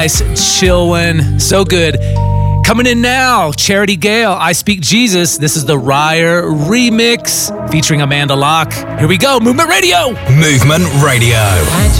Nice, chill one. So good. Coming in now, Charity Gale, I Speak Jesus. This is the Ryer remix featuring Amanda Locke. Here we go, Movement Radio. Movement Radio.